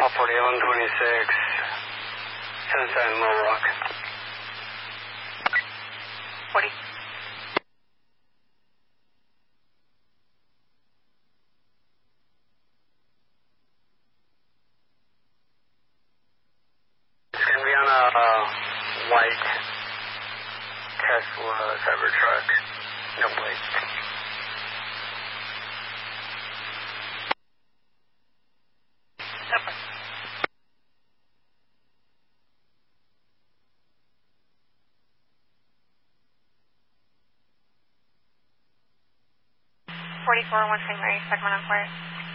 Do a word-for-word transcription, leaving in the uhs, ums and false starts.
Upward eleven twenty-six, seven seven Low Rock. forty. It's going to be on a uh, white Tesla Cybertruck. No plate. forty-four, one Saint Mary, Sacramento, quiet.